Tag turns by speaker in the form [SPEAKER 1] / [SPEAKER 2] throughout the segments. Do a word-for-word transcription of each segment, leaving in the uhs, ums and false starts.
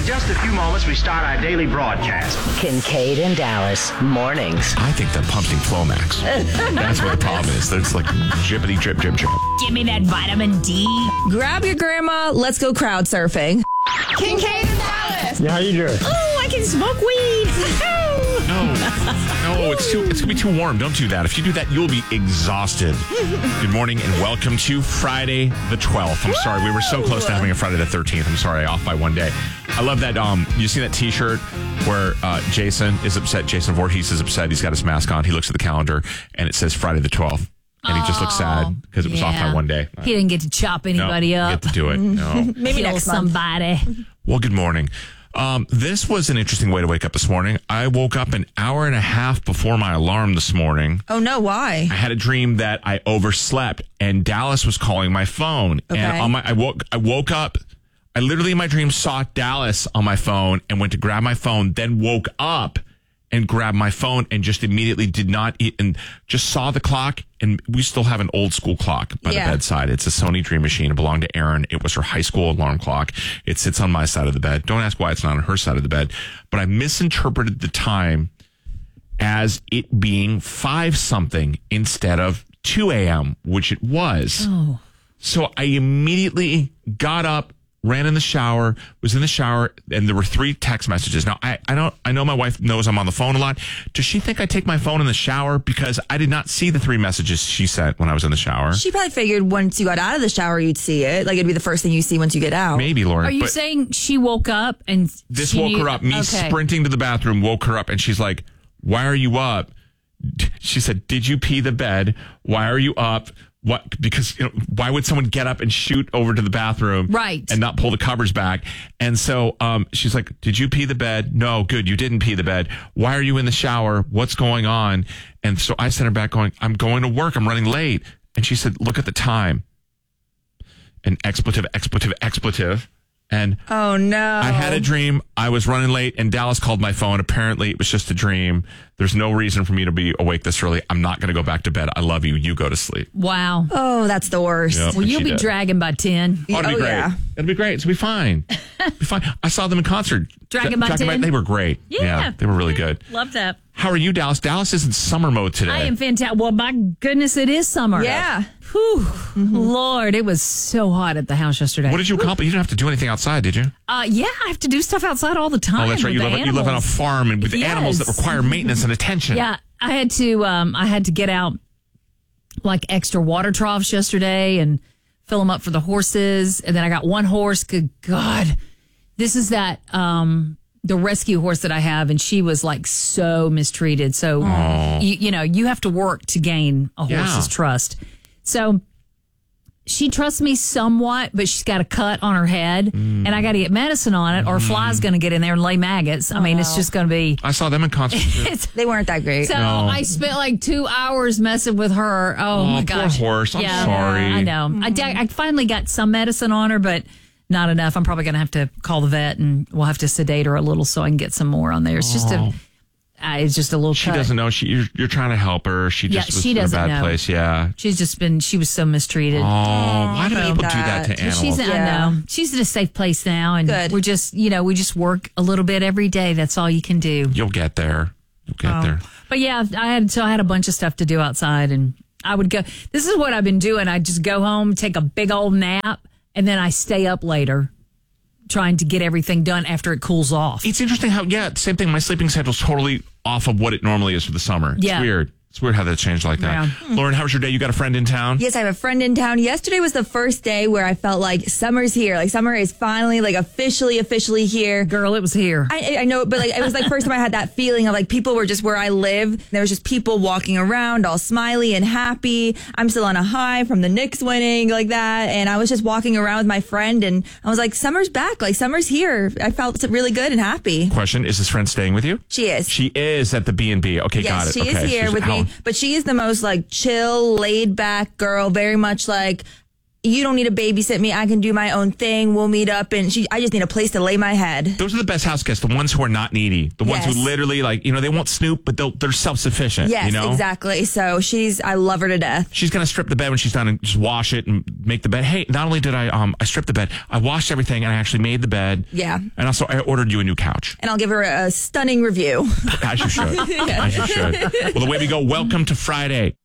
[SPEAKER 1] just a few moments, we start our daily broadcast.
[SPEAKER 2] Kincaid and Dallas, mornings.
[SPEAKER 3] I think that pumps need Flomax. That's what the problem is. It's like drippity drip, drip, drip.
[SPEAKER 4] Give me that vitamin D.
[SPEAKER 5] Grab your grandma. Let's go crowd surfing.
[SPEAKER 4] Kincaid and Dallas.
[SPEAKER 6] Yeah, how you doing?
[SPEAKER 4] Oh, I can smoke weed.
[SPEAKER 3] No, no, it's too. It's gonna be too warm. Don't do that. If you do that, you'll be exhausted. Good morning and welcome to Friday the twelfth. I'm sorry, we were so close to having a Friday the thirteenth. I'm sorry, off by one day. I love that. Um, you see that T-shirt where uh, Jason is upset. Jason Voorhees is upset. He's got his mask on. He looks at the calendar and it says Friday the twelfth, and he just looks sad because it was
[SPEAKER 4] yeah.
[SPEAKER 3] off by one day.
[SPEAKER 4] He didn't get to chop anybody
[SPEAKER 3] no,
[SPEAKER 4] up.
[SPEAKER 3] Get to do it. No.
[SPEAKER 5] Maybe
[SPEAKER 4] Kill
[SPEAKER 5] next month.
[SPEAKER 4] somebody.
[SPEAKER 3] Well, good morning. Um, this was an interesting way to wake up this morning. I woke up an hour and a half before my alarm this morning.
[SPEAKER 5] Oh, no, why?
[SPEAKER 3] I had a dream that I overslept and Dallas was calling my phone.
[SPEAKER 5] Okay.
[SPEAKER 3] And on my, I woke, I woke up. I literally in my dream saw Dallas on my phone and went to grab my phone, then woke up and grabbed my phone and just immediately did not eat and just saw the clock. And we still have an old school clock by
[SPEAKER 5] Yeah.
[SPEAKER 3] the bedside. It's a Sony Dream Machine. It belonged to Erin. It was her high school alarm clock. It sits on my side of the bed. Don't ask why it's not on her side of the bed. But I misinterpreted the time as it being five something instead of two a.m., which it was.
[SPEAKER 4] Oh.
[SPEAKER 3] So I immediately got up, ran in the shower, was in the shower, and there were three text messages. Now, I, I don't, I know my wife knows I'm on the phone a lot. Does she think I take my phone in the shower? Because I did not see the three messages she sent when I was in the shower.
[SPEAKER 5] She probably figured once you got out of the shower, you'd see it. Like, it'd be the first thing you see once you get out.
[SPEAKER 3] Maybe, Lauren.
[SPEAKER 4] Are you
[SPEAKER 3] but
[SPEAKER 4] saying she woke up and
[SPEAKER 3] this
[SPEAKER 4] she
[SPEAKER 3] woke
[SPEAKER 4] knew-
[SPEAKER 3] her up. Me
[SPEAKER 4] okay.
[SPEAKER 3] sprinting to the bathroom woke her up, and she's like, "Why are you up?" She said, "Did you pee the bed? Why are you up?" What? Because you know, why would someone get up and shoot over to the bathroom,
[SPEAKER 4] Right.
[SPEAKER 3] and not pull the covers back? And so um, she's like, "Did you pee the bed?" "No." "Good, you didn't pee the bed. Why are you in the shower? What's going on?" And so I sent her back, going, "I'm going to work. I'm running late." And she said, "Look at the time." An expletive, expletive, expletive. And
[SPEAKER 5] Oh, no.
[SPEAKER 3] I had a dream. I was running late and Dallas called my phone. Apparently it was just a dream. There's no reason for me to be awake this early. I'm not going to go back to bed. I love you. You go to sleep.
[SPEAKER 4] Wow.
[SPEAKER 5] Oh, that's the worst.
[SPEAKER 3] Yep.
[SPEAKER 4] Well,
[SPEAKER 3] And
[SPEAKER 4] you'll
[SPEAKER 3] she
[SPEAKER 4] be
[SPEAKER 3] did.
[SPEAKER 4] dragging by ten.
[SPEAKER 3] Oh, it'll be
[SPEAKER 5] Oh,
[SPEAKER 3] great.
[SPEAKER 5] yeah.
[SPEAKER 3] It'll be great. It's going to be fine. It'll be fine. I saw them in concert.
[SPEAKER 4] Dragon by ten?
[SPEAKER 3] They were great.
[SPEAKER 4] Yeah.
[SPEAKER 3] They were really good.
[SPEAKER 4] Love that.
[SPEAKER 3] How are you, Dallas? Dallas is in summer mode today.
[SPEAKER 4] I am fantastic. Well, my goodness, it is summer.
[SPEAKER 5] Yeah.
[SPEAKER 4] Whew. Lord, it was so hot at the house yesterday.
[SPEAKER 3] What did you accomplish? You didn't have to do anything outside, did you?
[SPEAKER 4] Uh, yeah, I have to do stuff outside all the time.
[SPEAKER 3] Oh, that's right.
[SPEAKER 4] with
[SPEAKER 3] You
[SPEAKER 4] the
[SPEAKER 3] live, you live on a
[SPEAKER 4] animals.
[SPEAKER 3] farm and with
[SPEAKER 4] Yes.
[SPEAKER 3] animals that require maintenance and attention.
[SPEAKER 4] Yeah, I had to. Um, I had to get out like extra water troughs yesterday and fill them up for the horses. And then I got one horse. Good God, this is that um, the rescue horse that I have, and she was like so mistreated. So you, you know, you have to work to gain a
[SPEAKER 3] Yeah.
[SPEAKER 4] horse's trust. So she trusts me somewhat, but she's got a cut on her head, and I got to get medicine on it, or a fly's going to get in there and lay maggots. I mean, it's just going to be.
[SPEAKER 3] I saw them in concert. too.
[SPEAKER 4] It's,
[SPEAKER 5] They weren't that great.
[SPEAKER 4] so
[SPEAKER 3] No.
[SPEAKER 4] I spent like two hours messing with her. Oh, my
[SPEAKER 3] poor
[SPEAKER 4] gosh.
[SPEAKER 3] horse. I'm sorry.
[SPEAKER 4] I know. I, da- I finally got some medicine on her, but not enough. I'm probably going to have to call the vet and we'll have to sedate her a little so I can get some more on there. It's just a, uh, it's just a little
[SPEAKER 3] She
[SPEAKER 4] cut.
[SPEAKER 3] doesn't know. She you're, you're trying to help her. She
[SPEAKER 4] Yeah,
[SPEAKER 3] just was
[SPEAKER 4] she
[SPEAKER 3] in a
[SPEAKER 4] doesn't
[SPEAKER 3] bad
[SPEAKER 4] know.
[SPEAKER 3] place. Yeah.
[SPEAKER 4] She's just been, she was so mistreated.
[SPEAKER 3] Oh, why do
[SPEAKER 5] I
[SPEAKER 3] people
[SPEAKER 5] felt
[SPEAKER 3] do that to
[SPEAKER 5] that.
[SPEAKER 3] animals?
[SPEAKER 4] She's,
[SPEAKER 5] Yeah.
[SPEAKER 4] I know. She's in a safe place now. And
[SPEAKER 5] Good.
[SPEAKER 4] we're just, you know, we just work a little bit every day. That's all you can do.
[SPEAKER 3] You'll get there. You'll get there.
[SPEAKER 4] But yeah, I had so I had a bunch of stuff to do outside, and I would go. This is what I've been doing. I just go home, take a big old nap, and then I stay up later, trying to get everything done after it cools off.
[SPEAKER 3] It's interesting how, yeah, same thing. My sleeping schedule's totally off of what it normally is for the summer. It's
[SPEAKER 4] Yeah.
[SPEAKER 3] weird. It's weird how that changed like that.
[SPEAKER 4] Yeah.
[SPEAKER 3] Lauren, how was your day? You got a friend in town?
[SPEAKER 5] Yes, I have a friend in town. Yesterday was the first day where I felt like summer's here. Like summer is finally like officially, officially here.
[SPEAKER 4] Girl, it was here.
[SPEAKER 5] I, I know, but like it was like first time I had that feeling of like people were just where I live. There was just people walking around all smiley and happy. I'm still on a high from the Knicks winning like that. And I was just walking around with my friend and I was like, summer's back. Like summer's here. I felt really good and happy.
[SPEAKER 3] Question, is this friend staying with you?
[SPEAKER 5] She is.
[SPEAKER 3] She is at the B and B. Okay,
[SPEAKER 5] Yes,
[SPEAKER 3] got it.
[SPEAKER 5] she
[SPEAKER 3] okay.
[SPEAKER 5] is here
[SPEAKER 3] She's-
[SPEAKER 5] with
[SPEAKER 3] how-
[SPEAKER 5] me, but she is the most like chill, laid back girl, very much like, you don't need to babysit me. I can do my own thing. We'll meet up, and she, I just need a place to lay my head.
[SPEAKER 3] Those are the best house guests, the ones who are not needy. The ones
[SPEAKER 5] Yes.
[SPEAKER 3] who literally, like, you know, they won't snoop, but they'll, they're self-sufficient.
[SPEAKER 5] Yes,
[SPEAKER 3] you know?
[SPEAKER 5] exactly. So she's, I love her to death.
[SPEAKER 3] She's going to strip the bed when she's done and just wash it and make the bed. Hey, not only did I um I stripped the bed, I washed everything and I actually made the bed.
[SPEAKER 5] Yeah.
[SPEAKER 3] And also I ordered you a new couch.
[SPEAKER 5] And I'll give her a stunning review.
[SPEAKER 3] As you should. As you should. Well, the way we go, welcome to Friday.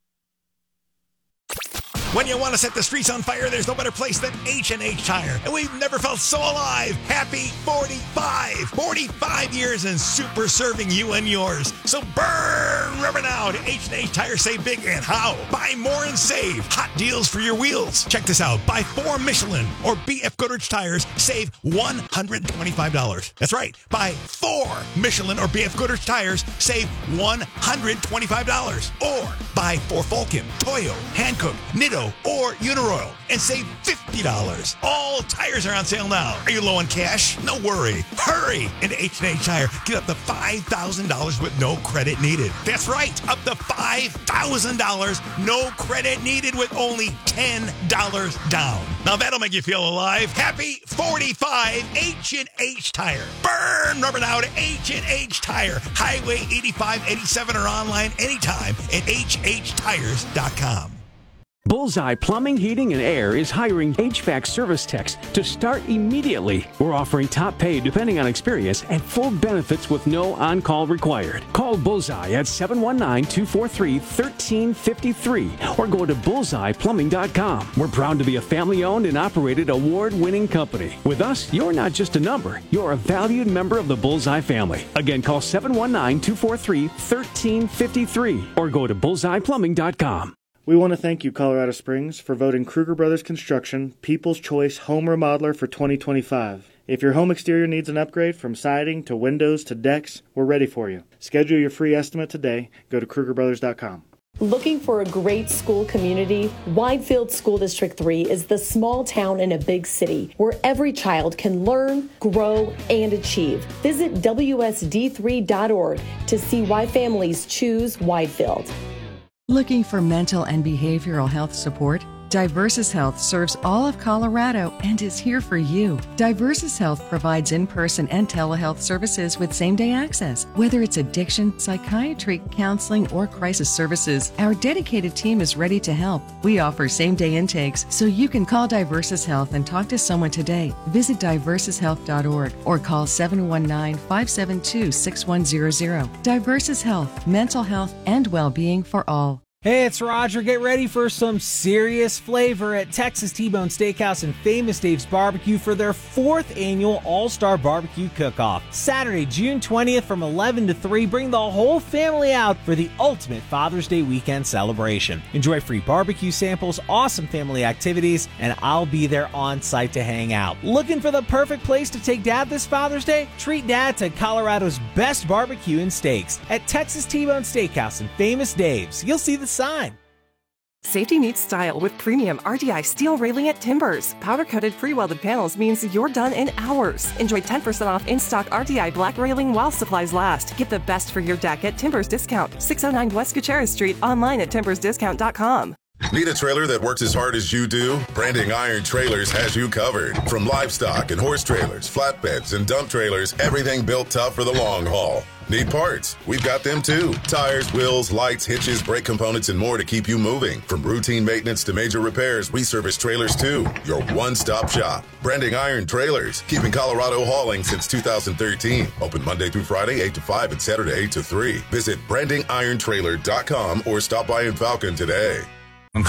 [SPEAKER 6] When you want to set the streets on fire, there's no better place than H and H Tire. And we've never felt so alive. Happy forty-five. forty-five years and super serving you and yours. So burn rubber now to H and H Tire. Save big and how? Buy more and save. Hot deals for your wheels. Check this out. Buy four Michelin or B F Goodrich tires. Save one hundred twenty-five dollars. That's right. Buy four Michelin or B F Goodrich tires. Save one hundred twenty-five dollars. Or buy four Vulcan, Toyo, Hankook, Nitto, or Uniroyal and save fifty dollars. All tires are on sale now. Are you low on cash? No worry. Hurry into H and H Tire. Get up to five thousand dollars with no credit needed. That's right. Up to five thousand dollars. No credit needed with only ten dollars down. Now that'll make you feel alive. Happy forty-five. H and H Tire. Burn rubber now to H and H Tire. Highway eighty-five eighty-seven or online anytime at H H tires dot com.
[SPEAKER 7] Bullseye Plumbing, Heating, and Air is hiring H V A C service techs to start immediately. We're offering top pay depending on experience and full benefits with no on-call required. Call Bullseye at seven one nine, two four three, one three five three or go to bullseye plumbing dot com. We're proud to be a family-owned and operated award-winning company. With us, you're not just a number. You're a valued member of the Bullseye family. Again, call seven one nine, two four three, one three five three or go to bullseye plumbing dot com.
[SPEAKER 8] We want to thank you, Colorado Springs, for voting Kruger Brothers Construction People's Choice Home Remodeler for twenty twenty-five. If your home exterior needs an upgrade from siding to windows to decks, we're ready for you. Schedule your free estimate today. Go to Kruger Brothers dot com.
[SPEAKER 9] Looking for a great school community? Widefield School District three is the small town in a big city where every child can learn, grow, and achieve. Visit W S D three dot org to see why families choose Widefield.
[SPEAKER 10] Looking for mental and behavioral health support? Diversus Health serves all of Colorado and is here for you. Diversus Health provides in-person and telehealth services with same-day access. Whether it's addiction, psychiatry, counseling, or crisis services, our dedicated team is ready to help. We offer same-day intakes, so you can call Diversus Health and talk to someone today. Visit diversus health dot org or call seven one nine, five seven two, six one zero zero. Diversus Health, mental health and well-being for all.
[SPEAKER 11] Hey, it's Roger. Get ready for some serious flavor at Texas T-Bone Steakhouse and Famous Dave's Barbecue for their fourth annual All-Star Barbecue Cook-Off. Saturday, June twentieth from eleven to three. Bring the whole family out for the ultimate Father's Day weekend celebration. Enjoy free barbecue samples, awesome family activities, and I'll be there on site to hang out. Looking for the perfect place to take Dad this Father's Day? Treat Dad to Colorado's best barbecue and steaks at Texas T-Bone Steakhouse and Famous Dave's. You'll see the sign.
[SPEAKER 12] Safety meets style with premium R D I steel railing at Timbers. Powder-coated pre-welded panels means you're done in hours. Enjoy ten percent off in-stock R D I black railing while supplies last. Get the best for your deck at Timbers Discount. six oh nine West Gutierrez Street. Online at timbers discount dot com.
[SPEAKER 13] Need a trailer that works as hard as you do? Branding Iron Trailers has you covered. From livestock and horse trailers, flatbeds, and dump trailers, everything built tough for the long haul. Need parts? We've got them too. Tires, wheels, lights, hitches, brake components, and more to keep you moving. From routine maintenance to major repairs, we service trailers too. Your one-stop shop. Branding Iron Trailers. Keeping Colorado hauling since two thousand thirteen. Open Monday through Friday, eight to five, and Saturday, eight to three. Visit branding iron trailer dot com or stop by in Falcon today.